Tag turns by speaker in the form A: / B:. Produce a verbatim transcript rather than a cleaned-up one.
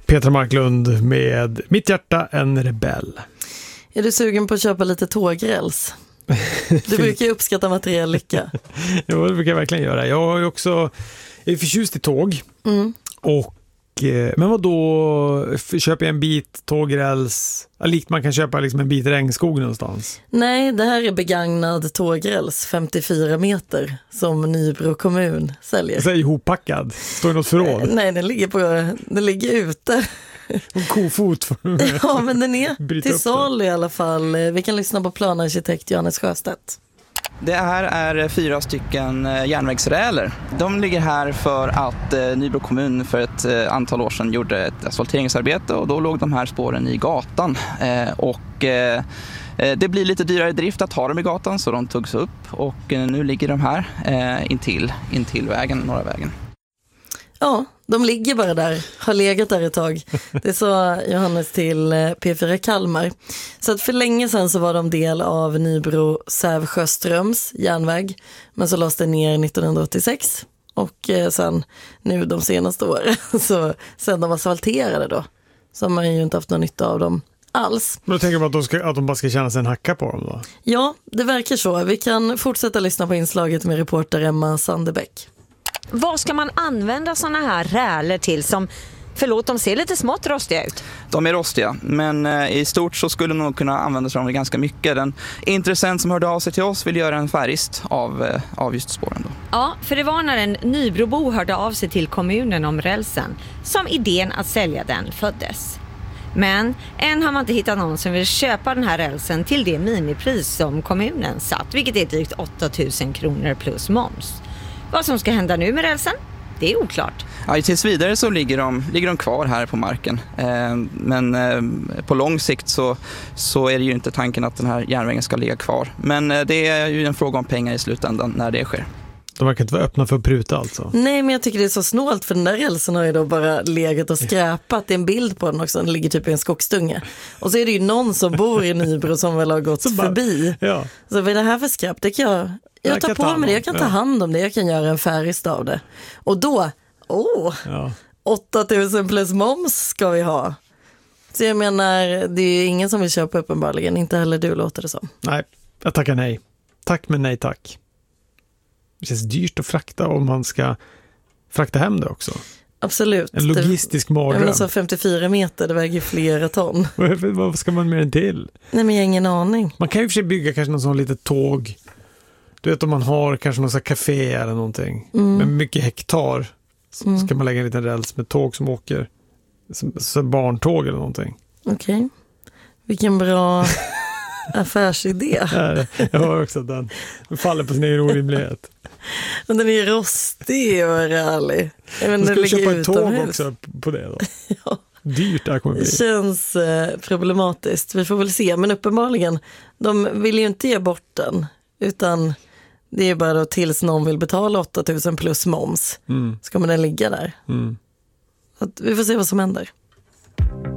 A: Petra Marklund med Mitt hjärta en rebell.
B: Är du sugen på att köpa lite tågräls? Du brukar ju uppskatta materiell lycka.
A: Ja, det brukar jag verkligen göra. Jag har ju också jag är förtjust i tåg.
B: Mm.
A: Och men vad då köper jag en bit tågräls likt man kan köpa liksom en bit regnskog någonstans?
B: Nej, det här är begagnad tågräls femtiofyra meter som Nybro kommun säljer.
A: Så är ihoppackad. Står det något förråd?
B: Nej, den ligger på den ligger ute.
A: En kofot för
B: ja, men den är till salu i alla fall. Vi kan lyssna på planarkitekt Johannes Sjöstedt.
C: Det här är fyra stycken järnvägsräler. De ligger här för att eh, Nybro kommun för ett eh, antal år sedan gjorde ett asfalteringsarbete och då låg de här spåren i gatan. Eh, och eh, det blir lite dyrare drift att ha dem i gatan så de togs upp och eh, nu ligger de här eh, intill, intill vägen, norra vägen.
B: Ja, de ligger bara där, har legat där ett tag. Det sa Johannes till P fyra Kalmar. Så att för länge sedan så var de del av Nybro Sävsjöströms järnväg. Men så lades det ner nittonhundraåttiosex och sen nu de senaste åren. Så sen de var asfalterade då så har man ju inte haft någon nytta av dem alls.
A: Men då tänker man att de, ska, att de bara ska känna sig en hacka på dem då?
B: Ja, det verkar så. Vi kan fortsätta lyssna på inslaget med reporter Emma Sandebäck.
D: Vad ska man använda såna här räler till som, förlåt, de ser lite smått rostiga ut?
C: De är rostiga, men eh, i stort så skulle man nog kunna använda sig av dem ganska mycket. Den intressent som hörde av sig till oss vill göra en färgist av, eh, av just spåren då.
D: Ja, för det var när en Nybrobo hörde av sig till kommunen om rälsen som idén att sälja den föddes. Men än har man inte hittat någon som vill köpa den här rälsen till det minipris som kommunen satt, vilket är drygt åtta tusen kronor plus moms. Vad som ska hända nu med rälsen, det är oklart.
C: Ja, tills vidare så ligger de, ligger de kvar här på marken. Eh, men eh, på lång sikt så, så är det ju inte tanken att den här järnvägen ska ligga kvar. Men eh, det är ju en fråga om pengar i slutändan när det sker.
A: De verkar inte vara öppna för att pruta alltså.
B: Nej, men jag tycker det är så snålt för den där rälsen har ju då bara legat och skräpat. Det är en bild på den också, den ligger typ i en skogsdunge. Och så är det ju någon som bor i Nybro som väl har gått bara, förbi. Ja. Så vad är det här för skräp? Det kan jag, jag, jag tar på mig det, jag kan ta hand om det, jag kan göra en färgist av det. Och då, åh, ja. åtta tusen plus moms ska vi ha. Så jag menar, det är ju ingen som vill köpa uppenbarligen, inte heller du låter det som.
A: Nej, jag tackar nej. Tack men nej tack. Det känns dyrt att frakta om man ska frakta hem det också.
B: Absolut.
A: En logistisk mardröm.
B: Men alltså femtiofyra meter, det väger flera ton.
A: Vad ska man med den till?
B: Nej, men jag har ingen aning.
A: Man kan ju för sig bygga kanske någon sån litet tåg. Du vet om man har kanske någon sån café eller någonting. Mm. Med mycket hektar. Så mm. ska man lägga en liten räls med tåg som åker. Som, som barntåg eller någonting.
B: Okej. Okay. Vilken bra affärsidé.
A: Jag har också att den faller på sin egen orimlighet.
B: Men den är rostig och ärlig.
A: Men ska du köpa ett tåg också på det då?
B: Ja.
A: Dyrt det här kommer bli.
B: Det känns eh, problematiskt. Vi får väl se. Men uppenbarligen, de vill ju inte ge bort den. Utan det är bara då tills någon vill betala åtta tusen plus moms. Mm. Ska man den ligga där. Mm. Så att vi får se vad som händer.